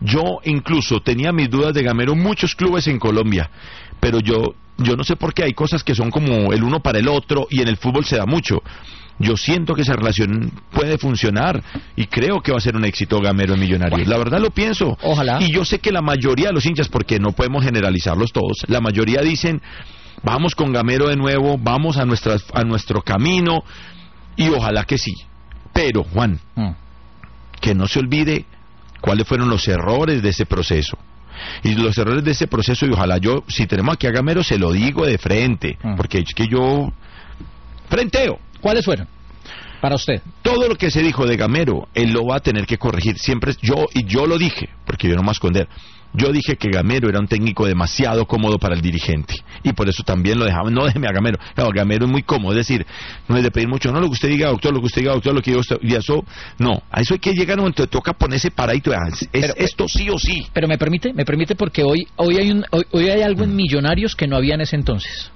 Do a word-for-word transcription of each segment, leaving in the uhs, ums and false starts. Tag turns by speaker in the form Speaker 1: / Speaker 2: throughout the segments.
Speaker 1: Yo incluso tenía mis dudas de Gamero en muchos clubes en Colombia, pero yo, yo no sé por qué hay cosas que son como el uno para el otro y en el fútbol se da mucho. Yo siento que esa relación puede funcionar y creo que va a ser un éxito Gamero en Millonarios. Bueno, la verdad lo pienso.
Speaker 2: Ojalá.
Speaker 1: Y yo sé que la mayoría de los hinchas, porque no podemos generalizarlos todos, la mayoría dicen, vamos con Gamero de nuevo, vamos a, nuestras, a nuestro camino, y ojalá que sí. Pero, Juan, mm. que no se olvide cuáles fueron los errores de ese proceso. Y los errores de ese proceso, y ojalá yo, si tenemos aquí a Gamero, se lo digo de frente, mm. porque es que yo frenteo.
Speaker 2: ¿Cuáles fueron para usted?
Speaker 1: Todo lo que se dijo de Gamero, él lo va a tener que corregir. Siempre yo, y yo lo dije, porque yo no me voy a esconder, yo dije que Gamero era un técnico demasiado cómodo para el dirigente, y por eso también lo dejaba. No déjeme a Gamero, no, Gamero es muy cómodo, es decir, no es de pedir mucho, no lo que usted diga, doctor, lo que usted diga, doctor, lo que diga usted, y eso, no, a eso hay que llegar, donde te toca ponerse paradito, es, pero, esto sí o sí.
Speaker 2: Pero me permite, me permite porque hoy, hoy hay un, hoy, hoy hay algo en Millonarios que no había en ese entonces.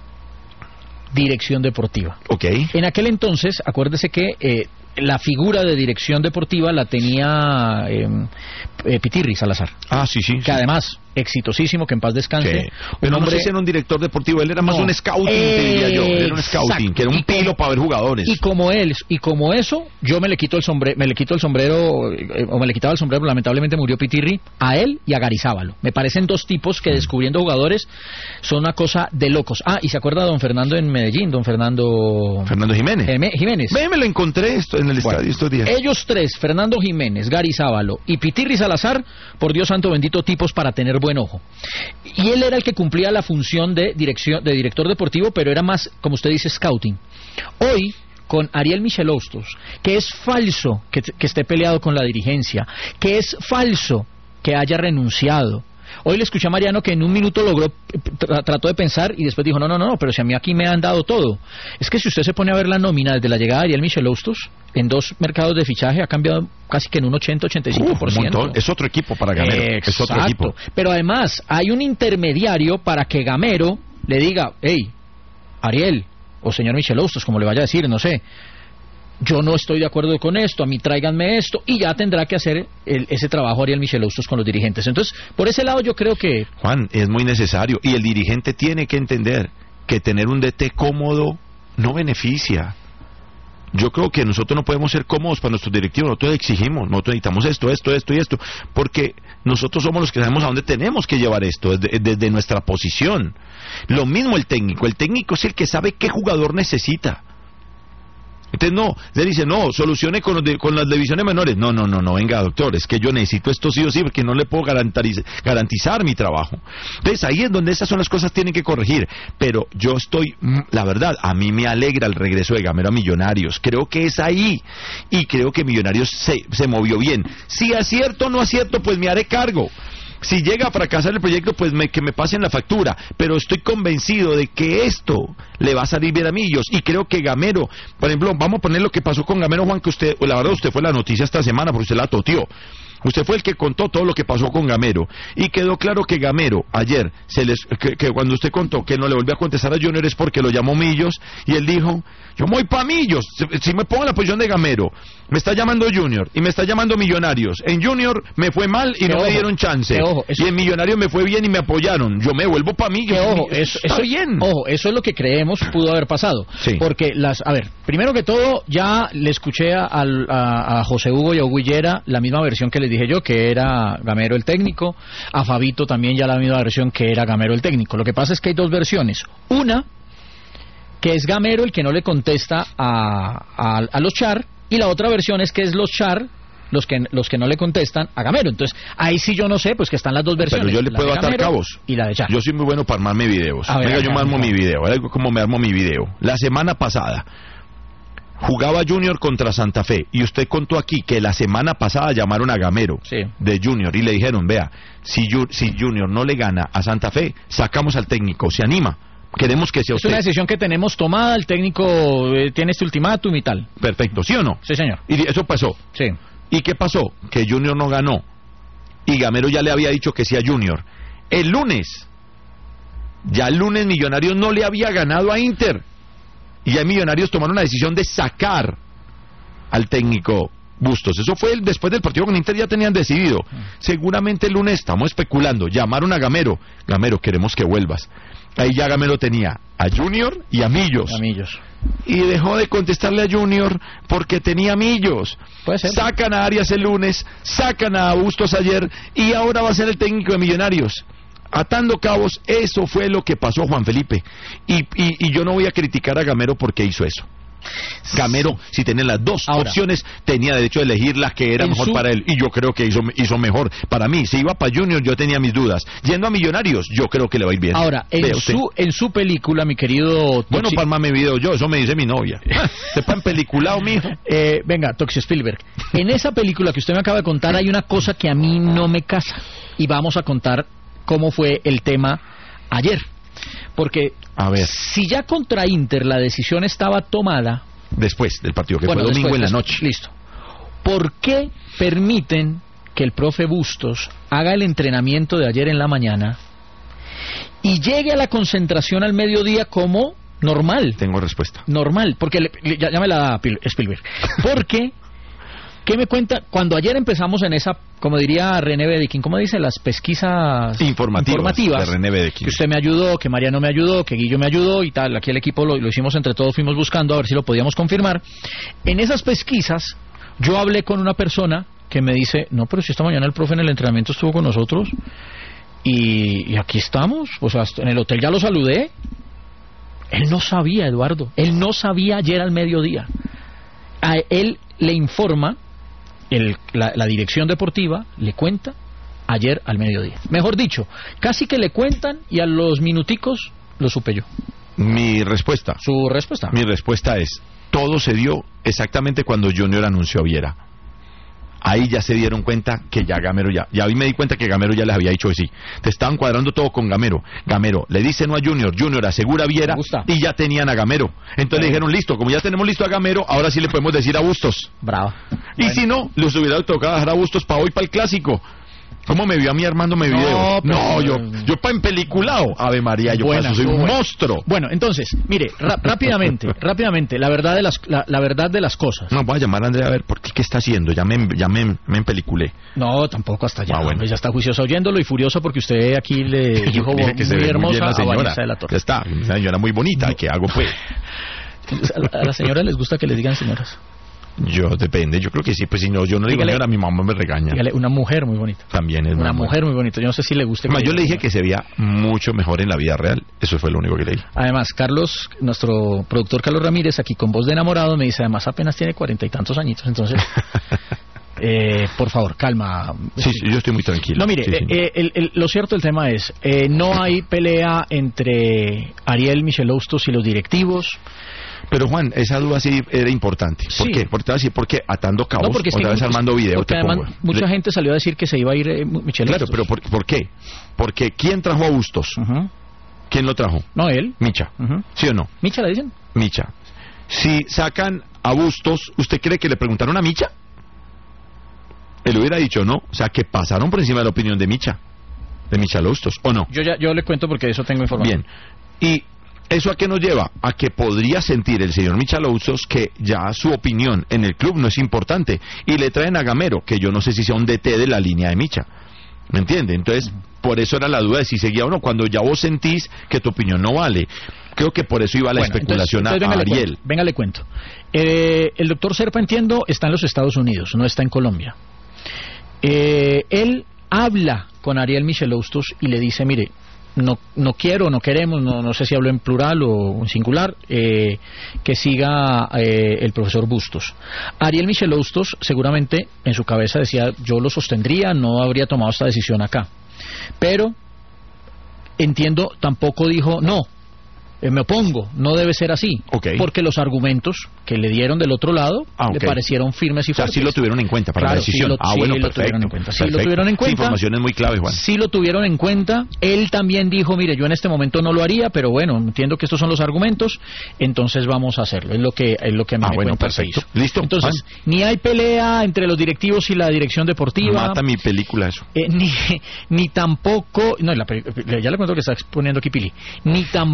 Speaker 2: Dirección deportiva.
Speaker 1: Okay.
Speaker 2: En aquel entonces, acuérdese que eh, la figura de dirección deportiva la tenía eh, eh, Pitirri Salazar.
Speaker 1: Ah, sí, sí.
Speaker 2: Que
Speaker 1: sí.
Speaker 2: además, exitosísimo, que en paz descanse.
Speaker 1: Sí. Pero hombre... no sé si era un director deportivo, él era más no. un scouting, eh, te diría yo. Era un scouting, que era un pilo para ver jugadores.
Speaker 2: Y como él, y como eso, yo me le quito el sombrero, me le quito el sombrero, eh, o me le quitaba el sombrero, lamentablemente murió Pitirri, a él y a Garizábalo. Me parecen dos tipos que descubriendo jugadores son una cosa de locos. Ah, y se acuerda de don Fernando en Medellín, don Fernando...
Speaker 1: Fernando Jiménez.
Speaker 2: Eh, Jiménez.
Speaker 1: Ve, me lo encontré esto en el bueno, estadio estos días.
Speaker 2: Ellos tres, Fernando Jiménez, Garizábalo y Pitirri Salazar, por Dios santo bendito, tipos para tener buen ojo. Y él era el que cumplía la función de dirección, de director deportivo, pero era más, como usted dice, scouting. Hoy, con Ariel Michelostos, que es falso que, que esté peleado con la dirigencia, que es falso que haya renunciado. Hoy le escuché a Mariano que en un minuto logró, tra trató de pensar y después dijo, no, no, no, pero si a mí aquí me han dado todo. Es que si usted se pone a ver la nómina desde la llegada de Ariel Michelostos, en dos mercados de fichaje ha cambiado casi que en un ochenta a ochenta y cinco por ciento.
Speaker 1: Uh, es otro equipo para Gamero.
Speaker 2: Exacto.
Speaker 1: Es otro equipo.
Speaker 2: Pero además hay un intermediario para que Gamero le diga, hey, Ariel, o señor Michelostos, como le vaya a decir, no sé, yo no estoy de acuerdo con esto, a mí tráiganme esto, y ya tendrá que hacer el, ese trabajo Ariel Michelostos con los dirigentes. Entonces, por ese lado yo creo que...
Speaker 1: Juan, es muy necesario, y el dirigente tiene que entender que tener un D T cómodo no beneficia. Yo creo que nosotros no podemos ser cómodos para nuestros directivos, nosotros exigimos, nosotros necesitamos esto, esto, esto y esto, porque nosotros somos los que sabemos a dónde tenemos que llevar esto, desde, desde nuestra posición. Lo mismo el técnico, el técnico es el que sabe qué jugador necesita. Entonces no, le dice, no, solucione con, los de, con las divisiones menores. No, no, no, no, venga doctor, es que yo necesito esto sí o sí, porque no le puedo garantizar, garantizar mi trabajo. Entonces ahí es donde esas son las cosas que tienen que corregir. Pero yo estoy, la verdad, a mí me alegra el regreso de Gamero a Millonarios. Creo que es ahí, y creo que Millonarios se, se movió bien. Si acierto o no acierto, pues me haré cargo. Si llega a fracasar el proyecto, pues me, que me pasen la factura, pero estoy convencido de que esto le va a salir bien a Millos, y creo que Gamero, por ejemplo, vamos a poner lo que pasó con Gamero, Juan, que usted, la verdad usted fue la noticia esta semana, porque usted la toteó. Usted fue el que contó todo lo que pasó con Gamero, y quedó claro que Gamero ayer, se les, que, que cuando usted contó que no le volvió a contestar a Junior es porque lo llamó Millos, y él dijo, yo me voy pa' Millos, si, si me pongo en la posición de Gamero, me está llamando Junior, y me está llamando Millonarios, en Junior me fue mal y no ojo, me dieron chance, ojo, eso... y en Millonarios me fue bien y me apoyaron, yo me vuelvo pa' Millos,
Speaker 2: ojo, eso,
Speaker 1: está
Speaker 2: eso,
Speaker 1: bien.
Speaker 2: Ojo, eso es lo que creemos pudo haber pasado,
Speaker 1: sí.
Speaker 2: Porque las, a ver, primero que todo, ya le escuché a, a, a José Hugo y a Hugo Higuera la misma versión que les dije yo, que era Gamero el técnico, a Fabito también ya la misma versión que era Gamero el técnico. Lo que pasa es que hay dos versiones, una que es Gamero el que no le contesta a, a, a los Char, y la otra versión es que es los Char los que los que no le contestan a Gamero. Entonces ahí sí yo no sé, pues que están las dos versiones.
Speaker 1: Pero yo le puedo atar cabos
Speaker 2: y la de Char.
Speaker 1: Yo soy muy bueno para armarme videos.
Speaker 2: A ver,
Speaker 1: Venga,
Speaker 2: acá,
Speaker 1: yo me armo
Speaker 2: acá.
Speaker 1: mi video, algo como me armo mi video. La semana pasada jugaba Junior contra Santa Fe, y usted contó aquí que la semana pasada llamaron a Gamero, sí, de Junior, y le dijeron, vea, si, si Junior no le gana a Santa Fe, sacamos al técnico, se anima, queremos que sea
Speaker 2: usted. Es una decisión que tenemos tomada, el técnico eh, tiene este ultimátum y tal.
Speaker 1: Perfecto, ¿sí o no?
Speaker 2: Sí, señor.
Speaker 1: Y eso pasó.
Speaker 2: Sí.
Speaker 1: ¿Y qué pasó? Que Junior no ganó, y Gamero ya le había dicho que sí a Junior. El lunes, ya el lunes Millonarios no le había ganado a Inter, y ya Millonarios tomaron la decisión de sacar al técnico Bustos. Eso fue el, después del partido con Inter, ya tenían decidido. Seguramente el lunes, estamos especulando, llamaron a Gamero. Gamero, queremos que vuelvas. Ahí ya Gamero tenía a Junior y a Millos.
Speaker 2: A Millos.
Speaker 1: Y dejó de contestarle a Junior porque tenía Millos.
Speaker 2: Puede ser.
Speaker 1: Sacan a Arias el lunes, sacan a Bustos ayer y ahora va a ser el técnico de Millonarios. Atando cabos, eso fue lo que pasó, Juan Felipe. Y, y, y yo no voy a criticar a Gamero porque hizo eso. Gamero, si tenía las dos
Speaker 2: Ahora,
Speaker 1: opciones, tenía derecho a elegir la que era mejor
Speaker 2: su...
Speaker 1: para él, y yo creo que hizo, hizo mejor. Para mí, si iba para Junior, yo tenía mis dudas. Yendo a Millonarios, yo creo que le va a ir bien.
Speaker 2: Ahora, en su, en su película, mi querido...
Speaker 1: Bueno,
Speaker 2: Toxi...
Speaker 1: Palma me video yo, eso me dice mi novia. Sepan peliculado, mijo.
Speaker 2: Eh, venga, Toxi Spielberg. En esa película que usted me acaba de contar hay una cosa que a mí no me casa. Y vamos a contar cómo fue el tema ayer. Porque
Speaker 1: a ver.
Speaker 2: si ya contra Inter la decisión estaba tomada...
Speaker 1: Después del partido, que
Speaker 2: bueno,
Speaker 1: fue domingo
Speaker 2: después,
Speaker 1: en la
Speaker 2: después,
Speaker 1: noche.
Speaker 2: Listo. ¿Por qué permiten que el profe Bustos haga el entrenamiento de ayer en la mañana y llegue a la concentración al mediodía como normal?
Speaker 1: Tengo respuesta.
Speaker 2: Normal, porque le, le, ya, ya me la da Spielberg. Porque... ¿Qué me cuenta? Cuando ayer empezamos en esa, como diría René Bedequín, ¿cómo dice? Las pesquisas
Speaker 1: informativas, informativas
Speaker 2: de
Speaker 1: René Bedequín.
Speaker 2: Que usted me ayudó, que Mariano me ayudó, que Guillo me ayudó y tal. Aquí el equipo lo, lo hicimos entre todos, fuimos buscando a ver si lo podíamos confirmar. En esas pesquisas, yo hablé con una persona que me dice, no, pero si esta mañana el profe en el entrenamiento estuvo con nosotros y, y aquí estamos, o sea, en el hotel ya lo saludé. Él no sabía, Eduardo, él no sabía ayer al mediodía. A él le informa... El, la, la dirección deportiva le cuenta ayer al mediodía. Mejor dicho, casi que le cuentan y a los minuticos lo supe yo.
Speaker 1: Mi respuesta.
Speaker 2: Su respuesta.
Speaker 1: Mi respuesta es, todo se dio exactamente cuando Junior anunció a Viera. Ahí ya se dieron cuenta que ya Gamero ya... Ya ahí me di cuenta que Gamero ya les había dicho que sí. Te estaban cuadrando todo con Gamero. Gamero le dice no a Junior, Junior asegura a Viera y ya tenían a Gamero. Entonces le dijeron, listo, como ya tenemos listo a Gamero, ahora sí le podemos decir a Bustos.
Speaker 2: Brava.
Speaker 1: Y bueno, si no, les hubiera tocado dejar a Bustos para hoy, para el Clásico. ¿Cómo me vio a mí armándome
Speaker 2: no,
Speaker 1: video?
Speaker 2: pero...
Speaker 1: No, yo, yo para empeliculado. Ave María, yo
Speaker 2: Buena,
Speaker 1: paso, soy un
Speaker 2: bueno.
Speaker 1: monstruo.
Speaker 2: Bueno, entonces, mire, rápidamente, rápidamente, la verdad de las la, la verdad de las cosas.
Speaker 1: No, voy a llamar a Andrea a ver por qué, qué está haciendo. Ya me, ya me, me empeliculé.
Speaker 2: No, tampoco hasta allá.
Speaker 1: Ah, bueno.
Speaker 2: Ya está juicioso oyéndolo y furioso porque usted aquí le dijo
Speaker 1: yo dije que
Speaker 2: muy
Speaker 1: se ve
Speaker 2: hermosa
Speaker 1: muy bien la
Speaker 2: a
Speaker 1: señora.
Speaker 2: Vanessa de la Torre.
Speaker 1: Ya está, una señora muy bonita. No. ¿Qué hago pues?
Speaker 2: A las señoras les gusta que les digan señoras.
Speaker 1: Yo, depende, yo creo que sí, pues si no, yo no digo
Speaker 2: dígale,
Speaker 1: señora, mi mamá me regaña.
Speaker 2: Dígale, una mujer muy bonita.
Speaker 1: También es
Speaker 2: una
Speaker 1: muy
Speaker 2: mujer
Speaker 1: buena.
Speaker 2: muy bonita, yo no sé si le guste.
Speaker 1: Además, yo le dije que se veía mucho mejor en la vida real, eso fue lo único que le dije.
Speaker 2: Además, Carlos, nuestro productor Carlos Ramírez, aquí con voz de enamorado, me dice, además apenas tiene cuarenta y tantos añitos, entonces... Eh, por favor, calma.
Speaker 1: Sí, sí, yo estoy muy tranquilo.
Speaker 2: No, mire,
Speaker 1: sí, sí.
Speaker 2: Eh, el, el, lo cierto del tema es, eh, no hay pelea entre Ariel Micheloustos y los directivos.
Speaker 1: Pero Juan, esa duda sí era importante. ¿Por
Speaker 2: sí.
Speaker 1: qué? Porque te voy a decir, porque atando cabos,
Speaker 2: no, porque
Speaker 1: otra vez armando video.
Speaker 2: Porque
Speaker 1: te
Speaker 2: además
Speaker 1: pongo.
Speaker 2: mucha
Speaker 1: Le...
Speaker 2: gente salió a decir que se iba a ir eh, Micheloustos.
Speaker 1: Claro, pero ¿por, ¿por qué? Porque ¿quién trajo a Bustos?
Speaker 2: Uh-huh.
Speaker 1: ¿Quién lo trajo?
Speaker 2: No, él.
Speaker 1: Micha.
Speaker 2: Uh-huh.
Speaker 1: ¿Sí o no?
Speaker 2: ¿Micha le dicen?
Speaker 1: Micha. Si sacan a Bustos, ¿usted cree que le preguntaron a Micha? Él hubiera dicho no. O sea, que pasaron por encima de la opinión de Micha. De Micheloustos, ¿o no?
Speaker 2: Yo ya yo le cuento porque de eso tengo información.
Speaker 1: Bien. Y... ¿eso a qué nos lleva? A que podría sentir el señor Micheloustos que ya su opinión en el club no es importante y le traen a Gamero, que yo no sé si sea un D T de la línea de Micha. ¿Me entiende? Entonces, uh-huh. por eso era la duda de si seguía o no. Cuando ya vos sentís que tu opinión no vale. Creo que por eso iba la bueno, especulación entonces, entonces, a, a Ariel.
Speaker 2: Venga, le cuento. Eh, el doctor Serpa, entiendo, está en los Estados Unidos, no está en Colombia. Eh, él habla con Ariel Micheloustos y le dice, mire, no no quiero, no queremos, no, no sé si hablo en plural o en singular, eh, que siga eh, el profesor Bustos. Ariel Micheloustos seguramente en su cabeza decía, yo lo sostendría, no habría tomado esta decisión acá. Pero, entiendo, tampoco dijo, no, eh, me opongo, no debe ser así.
Speaker 1: Okay.
Speaker 2: Porque los argumentos que le dieron del otro lado ah, okay. le parecieron firmes y fuertes.
Speaker 1: O sea, sí lo tuvieron en cuenta para
Speaker 2: claro,
Speaker 1: la decisión.
Speaker 2: Sí lo,
Speaker 1: ah,
Speaker 2: sí
Speaker 1: bueno,
Speaker 2: lo
Speaker 1: perfecto.
Speaker 2: Tuvieron en cuenta. Sí
Speaker 1: perfecto.
Speaker 2: lo tuvieron en cuenta.
Speaker 1: Sí, información es muy clave, Juan.
Speaker 2: Sí lo tuvieron en cuenta. Él también dijo, mire, yo en este momento no lo haría, pero bueno, entiendo que estos son los argumentos, entonces vamos a hacerlo. Es lo que, es lo que a mí
Speaker 1: ah,
Speaker 2: me
Speaker 1: bueno,
Speaker 2: cuenta
Speaker 1: perfecto.
Speaker 2: se hizo.
Speaker 1: Listo.
Speaker 2: Entonces,
Speaker 1: Juan.
Speaker 2: Ni hay pelea entre los directivos y la dirección deportiva.
Speaker 1: Mata mi película eso.
Speaker 2: Eh, ni, ni tampoco, no, la, ya le cuento que está exponiendo aquí Pili, ni tampoco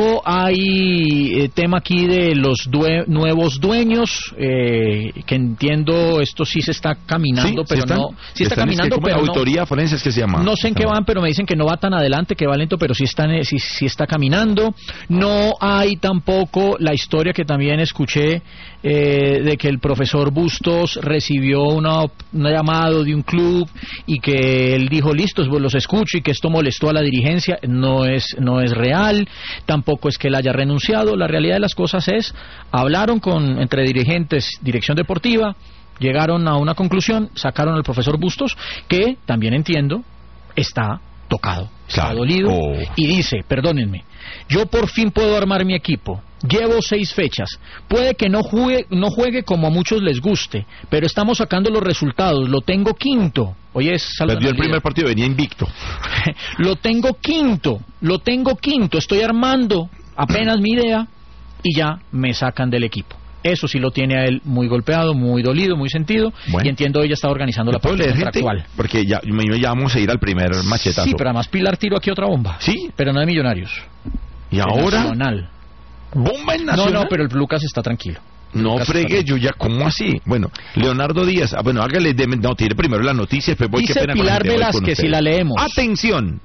Speaker 2: segundo, hay eh, tema aquí de los due nuevos dueños, eh, que entiendo esto sí se está caminando,
Speaker 1: sí,
Speaker 2: pero
Speaker 1: están,
Speaker 2: no... Sí está
Speaker 1: están,
Speaker 2: caminando,
Speaker 1: es que
Speaker 2: pero
Speaker 1: la
Speaker 2: no...
Speaker 1: auditoría forense es que se llama.
Speaker 2: No sé en qué van, pero me dicen que no va tan adelante, que va lento, pero sí, están, sí, sí está caminando. No hay tampoco la historia que también escuché eh, de que el profesor Bustos recibió una, una llamado de un club y que él dijo, listo, pues los escucho, y que esto molestó a la dirigencia. No es, no es real, tampoco es que él haya renunciado. La realidad de las cosas es, hablaron con entre dirigentes, dirección deportiva, llegaron a una conclusión, sacaron al profesor Bustos, que también entiendo, está tocado, está
Speaker 1: claro.
Speaker 2: dolido,
Speaker 1: oh.
Speaker 2: y dice, perdónenme, yo por fin puedo armar mi equipo, llevo seis fechas, puede que no juegue, no juegue como a muchos les guste, pero estamos sacando los resultados, lo tengo quinto. Oye, es
Speaker 1: perdió el primer partido, venía invicto.
Speaker 2: Lo tengo quinto, lo tengo quinto, estoy armando apenas mi idea y ya me sacan del equipo. Eso sí lo tiene a él muy golpeado, muy dolido, muy sentido, bueno. Y entiendo ella está organizando la parte contractual.
Speaker 1: Porque ya, ya vamos a ir al primer machetazo.
Speaker 2: Sí, pero además Pilar tiró aquí otra bomba.
Speaker 1: Sí.
Speaker 2: Pero no de Millonarios.
Speaker 1: ¿Y
Speaker 2: de
Speaker 1: ahora?
Speaker 2: Nacional.
Speaker 1: ¿Bomba en Nacional?
Speaker 2: No, no, pero el Lucas está tranquilo.
Speaker 1: No fregué, yo ya, ¿cómo así? Bueno, Leonardo Díaz, ah, bueno, hágale, de, no, tire primero la noticia, después voy,
Speaker 2: dice
Speaker 1: qué pena
Speaker 2: Pilar Velázquez, si la leemos.
Speaker 1: ¡Atención!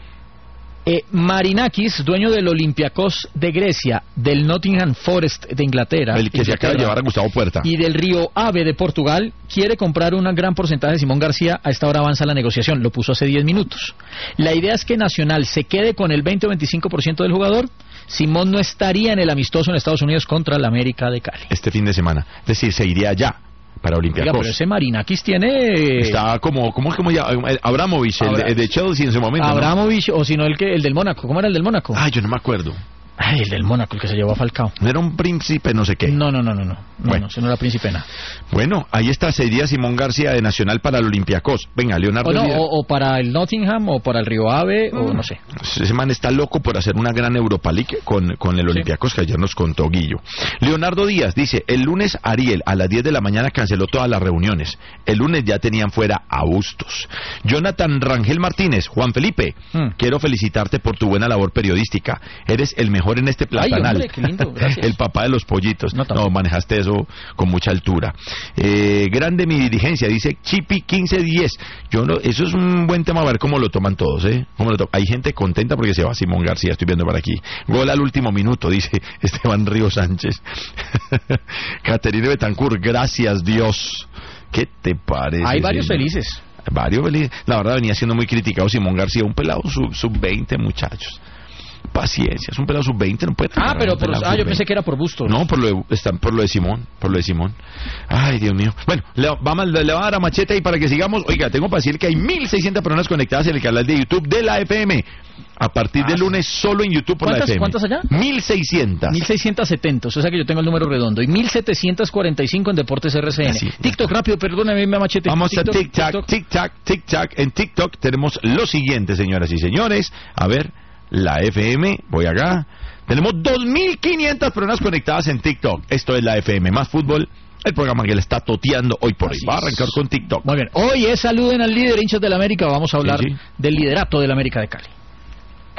Speaker 2: Eh, Marinakis, dueño del Olympiacos de Grecia, del Nottingham Forest de Inglaterra,
Speaker 1: el que
Speaker 2: Inglaterra,
Speaker 1: se acaba de llevar a Gustavo Puerta,
Speaker 2: y del Río Ave de Portugal, quiere comprar un gran porcentaje de Simón García. A esta hora avanza la negociación, lo puso hace diez minutos. La idea es que Nacional se quede con el veinte o veinticinco por ciento del jugador. Simón no estaría en el amistoso en Estados Unidos contra la América de Cali
Speaker 1: este fin de semana, es decir, se iría allá para Olympiacos.
Speaker 2: Pero ese Marinakis tiene...
Speaker 1: Está como, ¿cómo es como ya? Abramovich, el, el de Chelsea en su momento,
Speaker 2: Abramovich, ¿no? O si no el, que, el del Mónaco. ¿Cómo era el del Mónaco?
Speaker 1: Ah, yo no me acuerdo.
Speaker 2: Ay, el del Mónaco, el que se llevó a Falcao.
Speaker 1: ¿No era un príncipe no sé qué?
Speaker 2: No, no, no, no, no, bueno. no, no, no era príncipe nada.
Speaker 1: Bueno, ahí está, se iría Simón García de Nacional para el Olympiacos. Venga, Leonardo
Speaker 2: o, no,
Speaker 1: Díaz.
Speaker 2: o, o para el Nottingham, o para el Río Ave, mm. o no sé.
Speaker 1: Ese man está loco por hacer una gran Europa League con, con el Olympiacos, sí. Que ayer nos contó Guillo. Leonardo Díaz dice, el lunes Ariel a las diez de la mañana canceló todas las reuniones. El lunes ya tenían fuera a Bustos. Jonathan Rangel Martínez, Juan Felipe, mm. quiero felicitarte por tu buena labor periodística. Eres el mejor en este platanal.
Speaker 2: Ay, hombre, qué lindo, gracias.
Speaker 1: El papá de los pollitos.
Speaker 2: No,
Speaker 1: no, manejaste eso con mucha altura. Eh, grande mi dirigencia, dice Chipi quince diez. Yo no, eso es un buen tema, a ver cómo lo toman todos, ¿eh? ¿Cómo lo to Hay gente contenta porque se va Simón García, estoy viendo por aquí. Gol al último minuto, dice Esteban Río Sánchez. Caterine Betancourt, gracias Dios. ¿Qué te parece?
Speaker 2: Hay varios
Speaker 1: señor?
Speaker 2: felices.
Speaker 1: Varios felices. La verdad venía siendo muy criticado Simón García, un pelado sub veinte, muchachos. Paciencia, es un pelado sub veinte, no puede.
Speaker 2: Ah, pero por, ah, yo pensé que era por Bustos.
Speaker 1: No, por lo de, está, por lo de Simón, por lo de Simón. Ay, Dios mío. Bueno, le, vamos, le, le va a dar a machete ahí para que sigamos. Oiga, tengo para decir que hay mil seiscientas personas conectadas en el canal de YouTube de la F M. A partir ah, del lunes solo en YouTube por la F M.
Speaker 2: ¿Cuántas allá?
Speaker 1: mil seiscientas.
Speaker 2: mil seiscientos setenta, o sea que yo tengo el número redondo. Y mil setecientos cuarenta y cinco en Deportes R C N. Así, TikTok, está. Rápido, perdóname, me machete.
Speaker 1: Vamos
Speaker 2: TikTok,
Speaker 1: a TikTok, TikTok, TikTok. En TikTok tenemos lo siguiente, señoras y señores. A ver, la F M, voy acá. Tenemos dos mil quinientas personas conectadas en TikTok. Esto es la F M Más Fútbol, el programa que le está toteando hoy por hoy. Va a arrancar con TikTok.
Speaker 2: Muy bien. Hoy es Saluden al Líder, hinchas del América. Vamos a hablar sí, sí. del liderato del América de Cali.